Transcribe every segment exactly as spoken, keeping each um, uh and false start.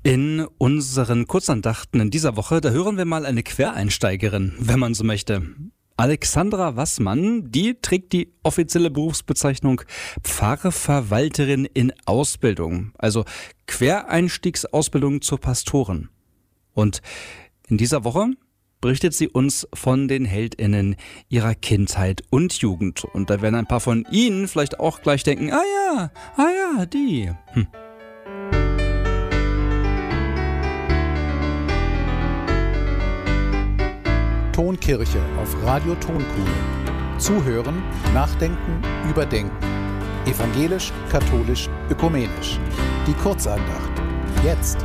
In unseren Kurzandachten in dieser Woche, da hören wir mal eine Quereinsteigerin, wenn man so möchte. Alexandra Wassmann, die trägt die offizielle Berufsbezeichnung Pfarrverwalterin in Ausbildung, also Quereinstiegsausbildung zur Pastorin. Und in dieser Woche berichtet sie uns von den HeldInnen ihrer Kindheit und Jugend. Und da werden ein paar von Ihnen vielleicht auch gleich denken, ah ja, ah ja, die. Hm. Tonkirche auf Radio Tonkuhle. Zuhören, nachdenken, überdenken. Evangelisch, katholisch, ökumenisch. Die Kurzandacht. Jetzt.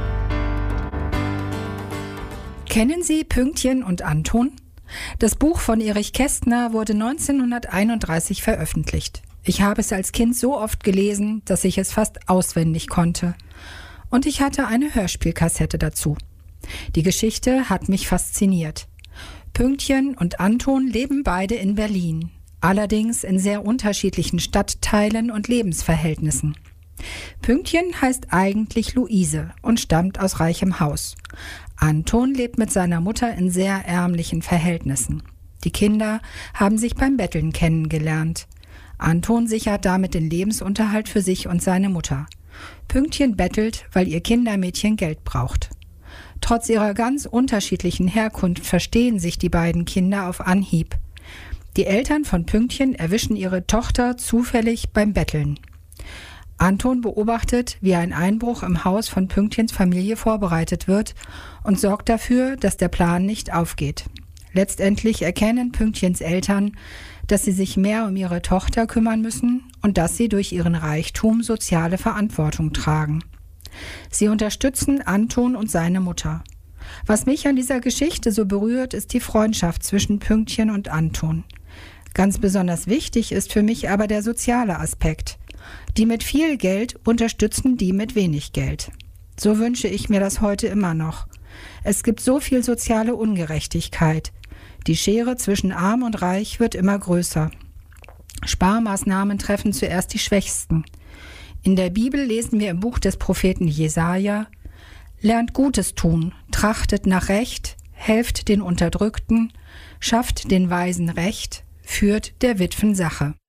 Kennen Sie Pünktchen und Anton? Das Buch von Erich Kästner wurde neunzehnhunderteinunddreißig veröffentlicht. Ich habe es als Kind so oft gelesen, dass ich es fast auswendig konnte. Und ich hatte eine Hörspielkassette dazu. Die Geschichte hat mich fasziniert. Pünktchen und Anton leben beide in Berlin, allerdings in sehr unterschiedlichen Stadtteilen und Lebensverhältnissen. Pünktchen heißt eigentlich Luise und stammt aus reichem Haus. Anton lebt mit seiner Mutter in sehr ärmlichen Verhältnissen. Die Kinder haben sich beim Betteln kennengelernt. Anton sichert damit den Lebensunterhalt für sich und seine Mutter. Pünktchen bettelt, weil ihr Kindermädchen Geld braucht. Trotz ihrer ganz unterschiedlichen Herkunft verstehen sich die beiden Kinder auf Anhieb. Die Eltern von Pünktchen erwischen ihre Tochter zufällig beim Betteln. Anton beobachtet, wie ein Einbruch im Haus von Pünktchens Familie vorbereitet wird und sorgt dafür, dass der Plan nicht aufgeht. Letztendlich erkennen Pünktchens Eltern, dass sie sich mehr um ihre Tochter kümmern müssen und dass sie durch ihren Reichtum soziale Verantwortung tragen. Sie unterstützen Anton und seine Mutter. Was mich an dieser Geschichte so berührt, ist die Freundschaft zwischen Pünktchen und Anton. Ganz besonders wichtig ist für mich aber der soziale Aspekt. Die mit viel Geld unterstützen die mit wenig Geld. So wünsche ich mir das heute immer noch. Es gibt so viel soziale Ungerechtigkeit. Die Schere zwischen Arm und Reich wird immer größer. Sparmaßnahmen treffen zuerst die Schwächsten. In der Bibel lesen wir im Buch des Propheten Jesaja: Lernt Gutes tun, trachtet nach Recht, helft den Unterdrückten, schafft den Weisen Recht, führt der Witwen Sache.